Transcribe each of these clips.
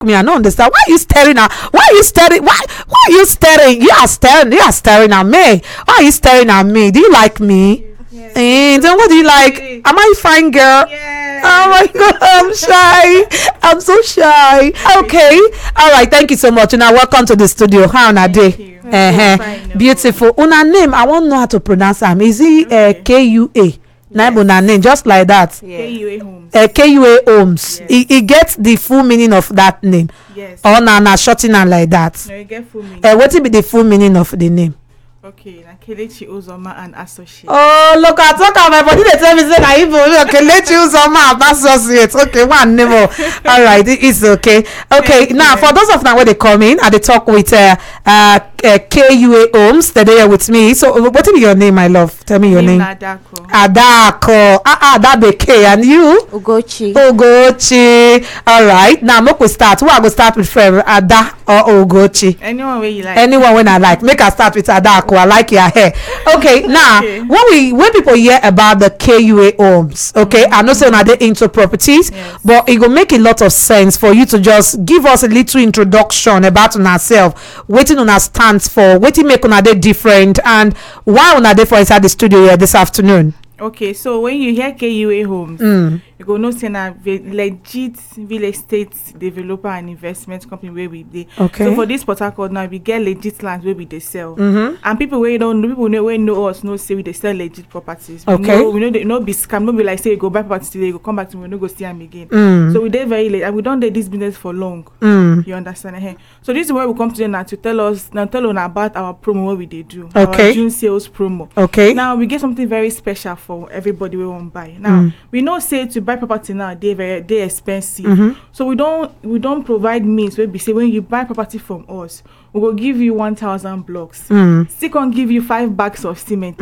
me. I don't understand. Why are you staring at? Why are you staring? Why are you staring? You are staring. You are staring at me. Why are you staring at me? Do you like me? Yes. And then what do you like? Am I a fine girl? Yes. Oh my god, I'm shy. I'm so shy. Okay. All right. Thank you so much. Now welcome to the studio. How on a day? Beautiful. Una name. I won't know how to pronounce them. Is it KUA? Yes. Name just like that. Yes. KUA Homes. KUA Homes. Yes. It gets the full meaning of that name. Yes. Or na shorting and like that. No, you get full meaning. What will be the full meaning of the name? Okay, na Kelechi Uzoma and Associates. Oh, look, I talk about my body. They tell me say na Igbo. Kelechi Uzoma and Associates. Okay, one name. All right, it's okay. Okay, now for those of now where they come in, and they talk with KUA Homes. They're there with me. So, what is your name, my love? Tell me your name. Adako. Adako. That be K. And you? Ugochi. Ugochi. All right. Now, we start. Who I go start with? From Ada or Ugochi? Anyone where you like. Anyone when I like. Make us start with Adako. I like your hair. Okay. Now, Okay. when people hear about the KUA Homes, okay, I know saying they into properties, Yes. but it will make a lot of sense for you to just give us a little introduction about yourself, waiting on our stands for, waiting make una dey different, and why una dey for inside the studio here this afternoon. Okay, so when you hear KUA Homes, you go know say na legit real estate developer and investment company where we dey. Okay. So for this Port Harcourt now, we get legit lands where we dey sell. And people wey know us know say we dey sell legit properties. Okay. We know they no be scam, no be like say you go buy property today, you go come back tomorrow, no go see am again. So we dey very late, and we don dey this business for long. You understand? So this is where we come today now to tell una about our promo what we dey do. Okay. Our June sales promo. Okay. Now we get something very special for everybody we want buy. Now we know say to buy property now they expensive. So we don't provide means where we say when you buy property from us, we will give you 1,000 blocks. Still can give you 5 bags of cement.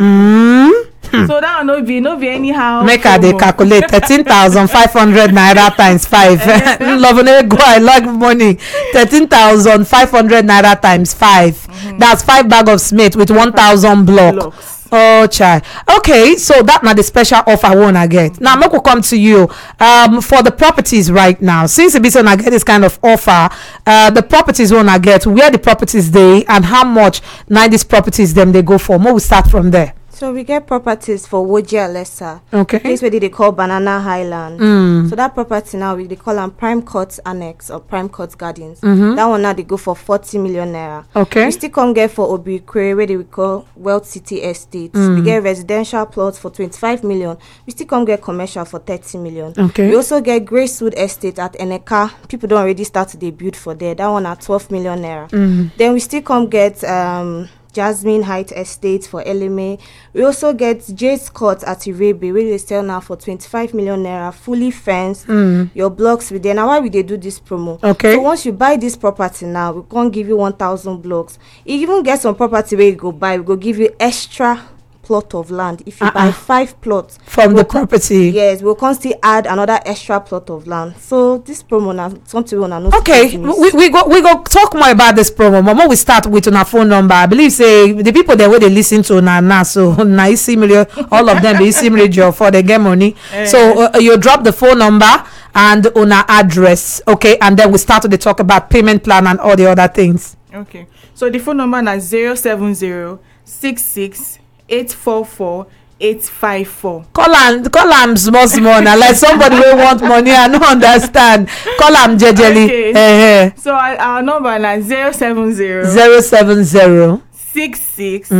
So that no be anyhow. Make her they calculate 13,500 naira times 5. Love go, I like money. 13,500 naira times 5. That's 5 bag of cement with 1,000 blocks. Oh, child. Okay, so that now the special offer I wanna get. Now, Moko come to you. For the properties right now, since the business I get this kind of offer, the properties wanna get where the properties they and how much now these properties them they go for. More we start from there. So we get properties for Woji Alessa. Okay. Place where they call Banana Highland. So that property now they call them Prime Court Annex or Prime Court Gardens. That one now they go for 40 million naira. Okay. We still come get for Obikwe where they will call Wealth City Estates. We get residential plots for 25 million. We still come get commercial for 30 million. Okay. We also get Gracewood Estate at Eneka. People don't already start to build for there. That one at 12 million naira. Then we still come get Jasmine Heights Estate for LMA. We also get Jade's Court at Irebe, where they sell now for 25 million naira, fully fenced. Your blocks with there. Now, why we they do this promo? Okay. So once you buy this property now, we can't give you 1,000 blocks. You even get some property where you go buy, we go give you extra plot of land. If you buy 5 plots from the property, yes, we'll constantly add another extra plot of land. So this promo now something we know. Okay, we go talk more about this promo. Mama, we start with on our phone number. I believe say the people there where they listen to now, so now you see me, all of them they see me job for they get money. So you drop the phone number and on our address, okay, and then we start to talk about payment plan and all the other things. Okay, so the phone number is 070-66-844-854. Call am small now, like somebody will want money. I don't understand. Call am jejely. Okay. So our number is 070 66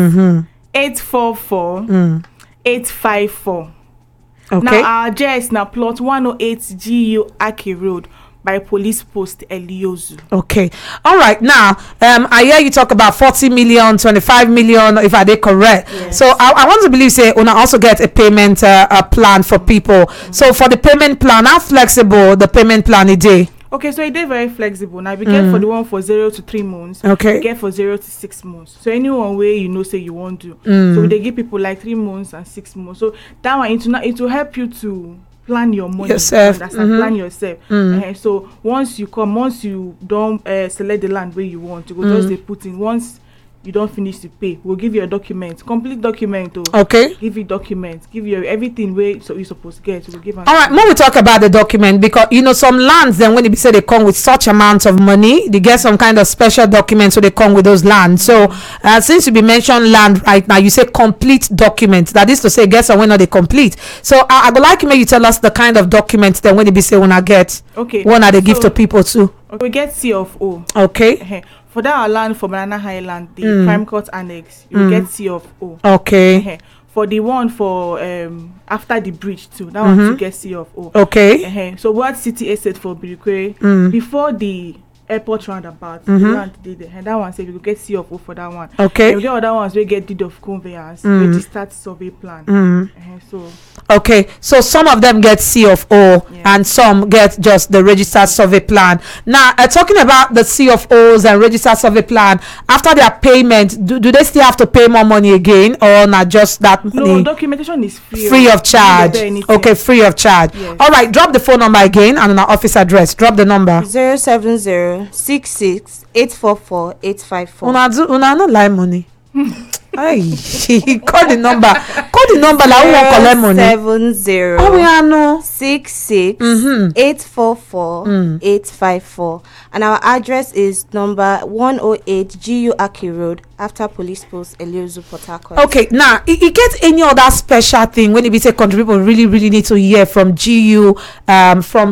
844 854. Okay. Now our address now plot 108 GU Aki Road by Police Post Eliozu. Okay. All right. Now, I hear you talk about 40 million, 25 million, if I did correct. Yes. So I want to believe, say, una also get a payment plan for people. So for the payment plan, how flexible the payment plan is? Okay, so it is very flexible. Now we get for the one for 0 to 3 months. Okay. We get for 0 to 6 months. So anyone way say you want to. So they give people like 3 months and 6 months. So that one it will help you to plan your money yourself. Plan yourself. So once you don't select the land where you want, you go just they put in once you don't finish to pay, we'll give you a document, complete document. Okay. Give you documents, give you everything where so you're supposed to get. We'll give. All right, when we talk about the document, because some lands, then when they say they come with such amounts of money, they get some kind of special documents, so they come with those lands. So since you be mentioned land right now, you say complete documents. That is to say, get some when not they complete. So I would like you tell us the kind of documents then when they be say when I get. Okay. When are they give to people too? Okay, we get C of O. Okay. For that our land for Banana Highland, the Prime Court Annex, you will get C of O. Okay. For the one for after the bridge too, that one you get C of O. Okay. So what city estate for Birikwe before the airport roundabout, the land and that one said you will get C of O for that one. Okay. We get other ones we get deed of conveyance, registered survey plan. So some of them get C of O and some get just the registered survey plan. Now talking about the C of O's and registered survey plan, after their payment, do they still have to pay more money again, or not just that money? No, documentation is free of charge. Okay, free of charge. Yes. All right, drop the phone number again and our office address. Drop the number 070-66-844-854. Una no lie money. Hey, call the number like who won't collect money. 070-66-844-854. And our address is number 108 GU Aki Road, after police post Eliozu, Port Harcourt. Okay, now it gets any other special thing when it be say country people really need to hear from GU from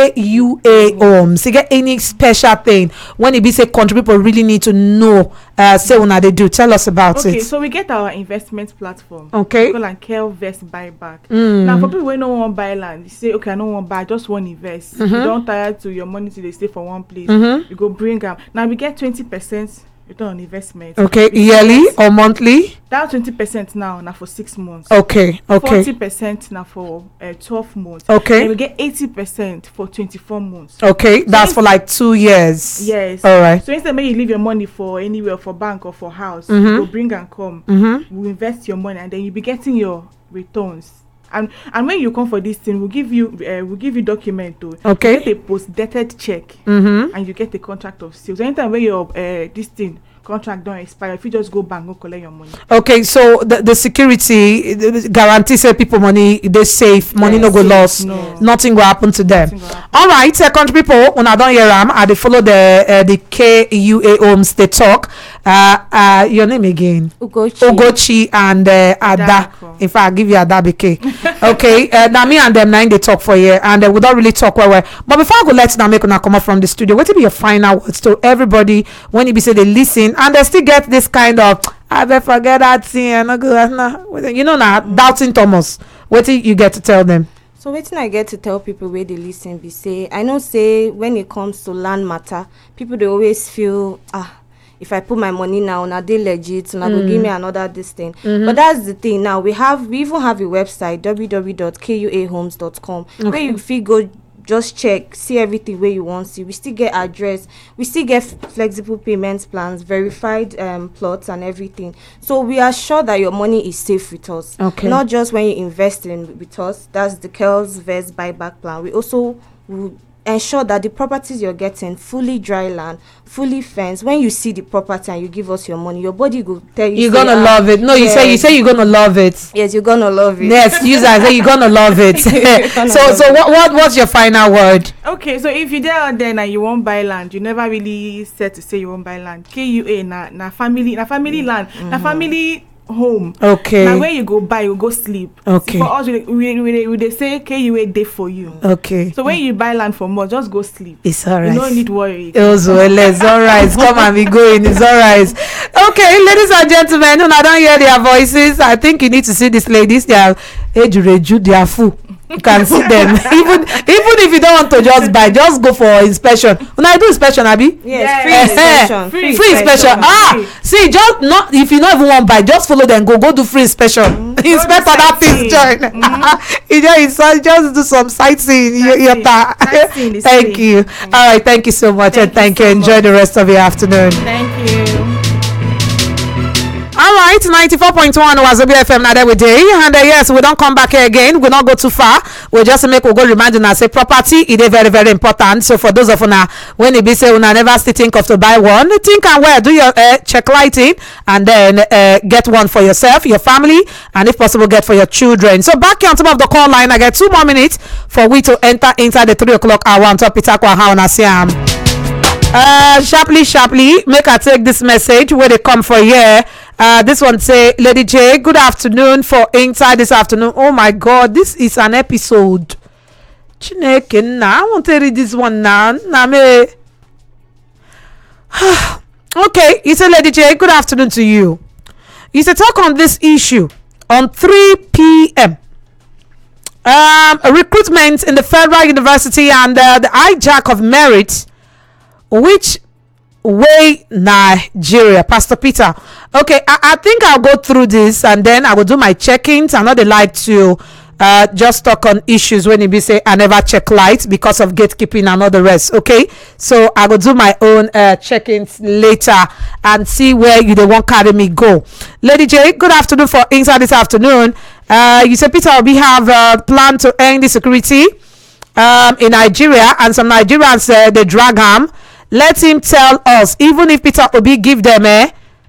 KUA Homes. You get any special thing when it be say country people really need to know say when they do? Tell us about it. Okay, so we get our investment platform. Okay. Call and KelVest Buyback. Now for people who don't want buy land, you say okay, I don't want buy, I just want invest. You don't tire to your money to they stay for one place. You go bring them. Now we get 20% return on investment. Okay, yearly or monthly? That 20% now for 6 months. Okay. 40% now for 12 months. Okay. And we get 80% for 24 months. Okay, that's for like 2 years. Yes. All right. So instead of you leave your money for anywhere, for bank or for house, you go bring and come. We invest your money and then you be getting your returns. And when you come for this thing, we'll give you document too. Okay. You get a post-dated check, and you get a contract of sales. Anytime when your this thing contract don't expire, if you just go bank, go collect your money. Okay, so the security guarantee say people money they safe, money no go lost, nothing will happen to them. All right, second people, when I don't hear them, they follow the KUA Homes. They talk. Your name again? Ugochi and Ada. In fact, I'll give you Ada BK. Okay, now me and them nine they talk for you, and we don't really talk well. But before I go, let them make una come up from the studio. What will be your final words to everybody when you be say they listen and they still get this kind of I bet forget that thing and not go now doubting Thomas? What do you get to tell them? So wetin I get to tell people where they listen be say I know say when it comes to land matter, people they always feel if I put my money now, na they legit, na go give me another this thing. But that's the thing. Now we even have a website www.kuahomes.com where you feel go just check, see everything where you want to see. We still get address, we still get flexible payment plans, verified plots and everything. So we are sure that your money is safe with us. Okay. Not just when you invest in with us. That's the KelVest Buyback plan. We also will ensure that the properties you're getting fully dry land, fully fenced. When you see the property and you give us your money, your body will tell you you're gonna love it. No, yes. you say you're gonna love it. Yes, you're gonna love it. Yes, user say you're gonna love it. So what's your final word? Okay, so if you're there out there and you won't buy land, you never really said to say you won't buy land. KUA na family land, na family home. Okay. Now where you go buy, you go sleep. Okay. So for us, we they say KUA day for you. Okay. So when you buy land from us, just go sleep. It's alright. You don't need to worry. It's alright. Come and be going. It's alright. Okay, ladies and gentlemen, I don't hear their voices. I think you need to see these ladies. They are age-reju. They are full. You can see them. Even if you don't want to just buy, just go for inspection. When I do inspection, Abi? Yes, free inspection. Free inspection. See, just not if you don't even want buy, just follow them. Go do free inspection. Inspect other things. Join. Just do some sightseeing. Thank you. All right, thank you so much, and thank you. Enjoy the rest of your afternoon. Thank you. All right, 94.1 Wazobia FM. Now there we day, and yes, we don't come back here again. We don't go too far. We just make we go remind you now. Say property, it is very very important. So for those of you now, when it be say una never still think of to buy one, think and where do your check lighting, and then get one for yourself, your family, and if possible, get for your children. So back here on top of the call line, I get 2 more minutes for we to enter inside the 3 o'clock hour on top Pitakwa how na siam. Sharply, make I take this message where they come for here. This one say, Lady J, good afternoon for inside this afternoon. Oh my God, this is an episode. Chineke, I want to read this one now. Okay, you say, Lady J, good afternoon to you. You say, talk on this issue on 3 p.m. Recruitment in the Federal University and the hijack of merit. Which way Nigeria, Pastor Peter? Okay, I think I'll go through this and then I will do my check-ins. I know they like to just talk on issues when it be say I never check lights because of gatekeeping and all the rest. Okay, so I will do my own check-ins later and see where you they won't carry me go. Lady J, good afternoon for inside this afternoon. You say Peter Obi have a plan to end the security in Nigeria, and some Nigerians they drag him. Let him tell us, even if Peter Obi give them the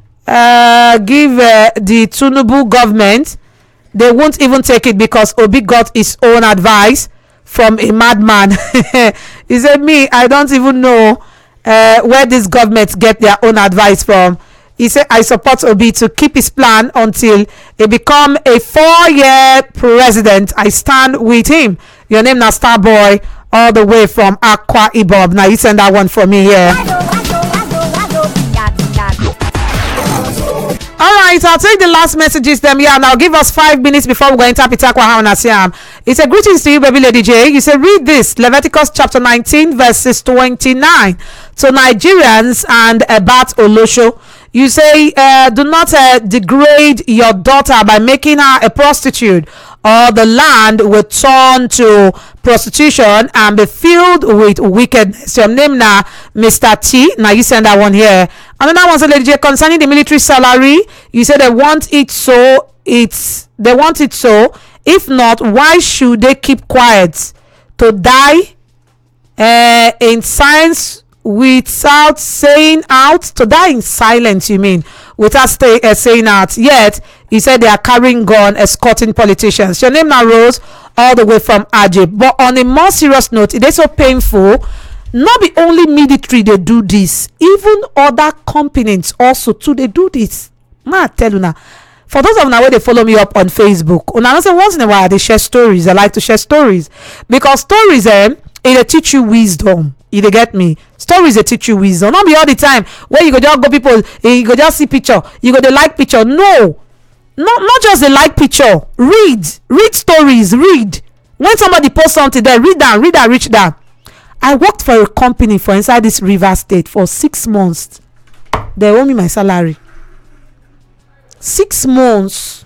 Tinubu government, they won't even take it because Obi got his own advice from a madman. He said, me, I don't even know where this government get their own advice from. He said, I support Obi to keep his plan until he become a 4-year president. I stand with him. Your name now Starboy, all the way from Akwa Ibom. Now you send that one for me here. All right, I'll take the last messages them here, and I'll give us 5 minutes before we go into Pitakwa Haunasiam. It's a greetings to you, baby Lady J. You say, read this, Leviticus chapter 19, verses 29. To Nigerians and Bat Olosho, you say, do not degrade your daughter by making her a prostitute, or the land will turn to prostitution and be filled with wickedness. Your name now, Mr. T. Now you send that one here. Another one, so Lady J, concerning the military salary, you say they want it so. They want it so. If not, why should they keep quiet? To die in silence without saying out? To die in silence, you mean? Without saying out. Yet he said they are carrying gun, escorting politicians. Your name now Rose, all the way from Ajay. But on a more serious note, it is so painful. Not be only military they do this, even other companies also too they do this. Ma tell you now. For those of you where they follow me up on Facebook, una say once in a while they share stories. I like to share stories because stories they teach you wisdom. You get me? Stories they teach you wisdom. Not be all the time where you go just go people, you go just see picture, you go they like picture. No, not just the like picture. Read stories. Read when somebody posts something there. Read that, reach down. I worked for a company for inside this River State for 6 months. They owe me my salary. 6 months.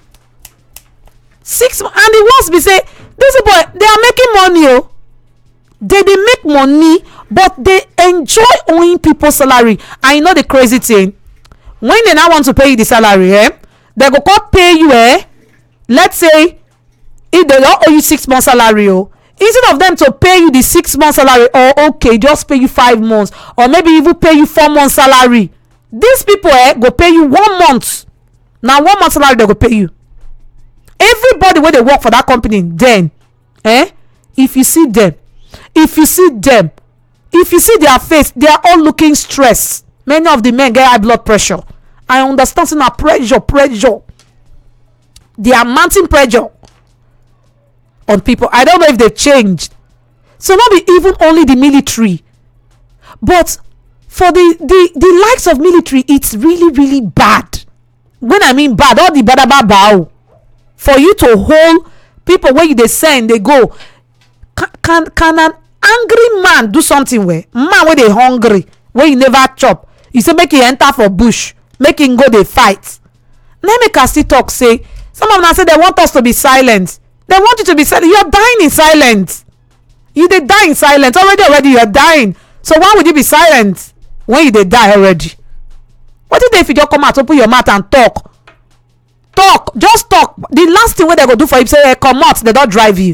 6 months, and it was be say this boy they are making money. Oh, they make money, but they enjoy owing people salary. And you know the crazy thing, when they now want to pay you the salary, they go come pay you. Let's say if they don't owe you 6 months salary, instead of them to pay you the 6 months salary, or okay, just pay you 5 months, or maybe even pay you 4 months salary, these people go pay you 1 month. Now 1 month salary they go pay you. Everybody where they work for that company, then if you see them, if you see their face, they are all looking stressed. Many of the men get high blood pressure. I understand some pressure. They are mounting pressure on people. I don't know if they've changed. So not be even only the military, but for the likes of military, it's really, really bad. When I mean bad, all the badababao. For you to hold people where they send, they go. Can an angry man do something where man where they hungry, where you never chop, you say make him enter for bush, make him go they fight. Now make us still talk say some of them say they want us to be silent. They want you to be silent. You're dying in silence. You they die in silence already. You're dying. So why would you be silent when you they die already? What if you just come out, open your mouth and talk? talk the last thing wey dem go do for you say comot, dem don drive you,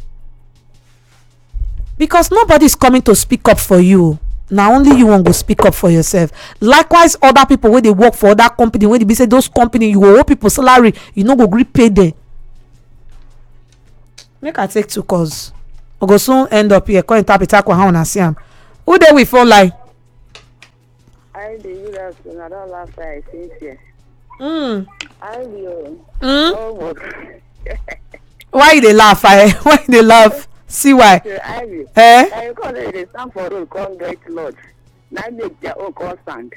because nobody is coming to speak up for you. Na only you wan go speak up for yourself. Likewise, other people wey dey work for other company, wey dey be say those company you go owe people salary, you no go gree pay them. Make I take 2 calls. We go soon end up here. Call interpreter how una see am. Who dey we phone line? I dey you that I don laugh I since here. I will. Oh, Why you dey laugh? Why you dey laugh? See why? I call it they stand for road, come get lodge. Now make their own constant.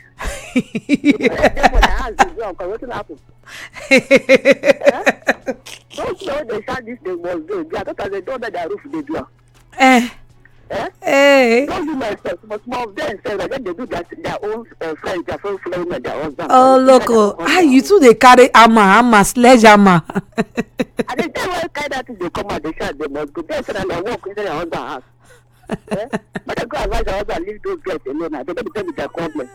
Don't know they start this they must do. I thought they don't know their roof they do. Don't do myself, but more of them say that they do that their own friends, their own flame and their husband. Oh look, you too they carry hammer, sledgehammer. And they tell what kind of thing they come out, they shout they must go. They say that they walk into their husband house. But I go advise their husband leave those girls alone. They don't tell me their problem.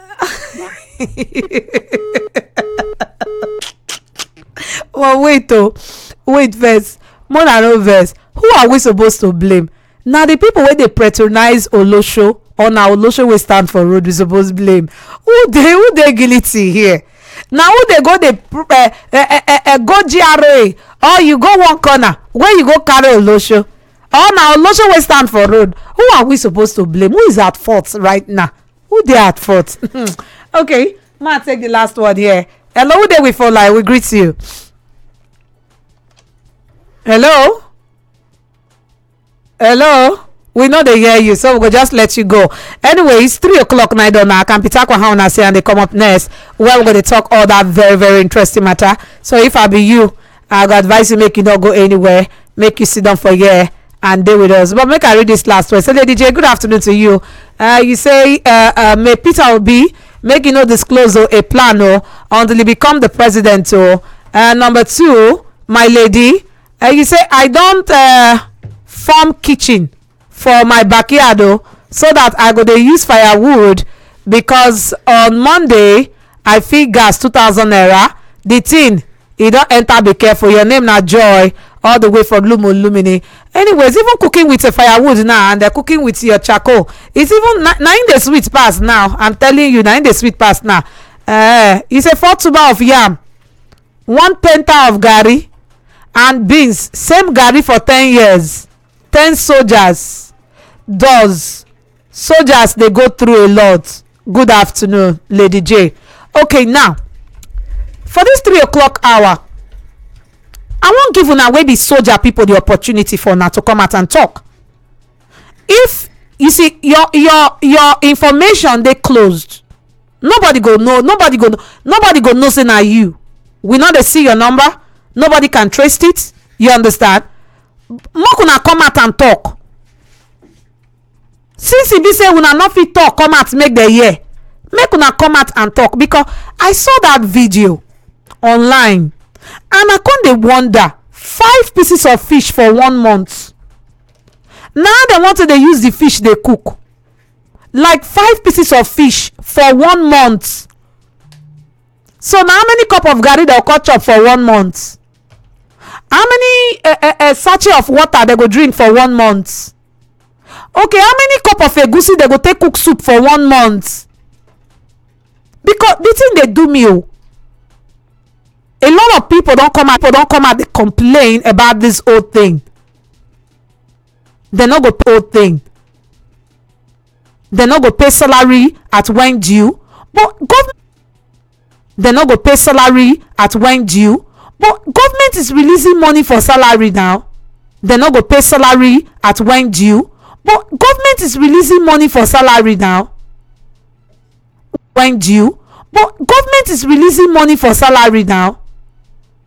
Well, wait first. More than no verse. Who are we supposed to blame? Now the people wey dey patronize Olosho, or na Olosho wey stand for road we suppose blame. Who dey guilty here? Now who dey go go GRA, or you go one corner where you go carry Olosho, or na Olosho wey stand for road? Who are we supposed to blame? Who is at fault right now? Who dey at fault? Okay, ma take the last word here. Hello, who dey we for line? We greet you. Hello, we no dey hear you, so we go just let you go. Anyway, it's 3:00 now. Donna Kampitakwa how una say, and they come up next where we go to talk all that very very interesting matter. So if I be you, I go advise you make you not go anywhere, make you sit down for here and deal with us. But make I read this last one. So Lady J, good afternoon to you. You say may Peter Obi make you no disclose a plan until he become the president. Number 2, my lady, you say I don't form kitchen for my backyard so that I go dey use firewood, because on Monday I fit gas 2,000 naira. The thing e don enter, be careful. Your name na Joy, all the way from Lumini. Anyways, even cooking with a firewood now and cooking with your charcoal, it's even na in the sweet pass now. I'm telling you, na in the sweet pass now. It's a 4 tuber of yam, 1 penta of garri and beans, same garri for 10 years. 10 soldiers they go through a lot. Good afternoon, Lady J. Okay, now for this 3:00 hour, I won't give una wey be soldier people the opportunity for now to come out and talk. If you see your information they closed, nobody go know say na you. We know they see your number, nobody can trace it. You understand? Make una come out and talk. Since e be say una no fit talk, come out make dem hear. Make una come out and talk, because I saw that video online and I come dey wonder, 5 pieces of fish for 1 month. Now dem want to dey use the fish dey cook. Like 5 pieces of fish for 1 month. So na how many cup of garri dem go chop for 1 month? How many sachet of water they go drink for 1 month? Okay, how many cup of egusi they go take cook soup for 1 month? Because the thing they do me, a lot of people don't come out they complain about this whole thing. They not go pay whole thing. They not go pay salary at when due, but government they not go pay salary at when due. But government is releasing money for salary now. They no go pay salary at when due. But government is releasing money for salary now. When due. But government is releasing money for salary now.